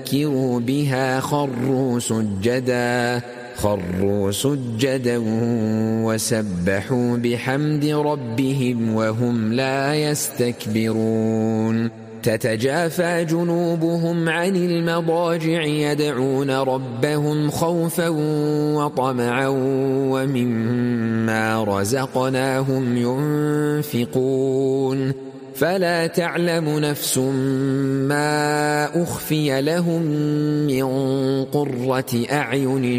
ذكروا بها خروا سجدا وسبحوا بحمد ربهم وهم لا يستكبرون تتجافى جنوبهم عن المضاجع يدعون ربهم خوفا وطمعا ومما رزقناهم ينفقون فلا تعلم نفس ما أخفي لهم من قرة أعين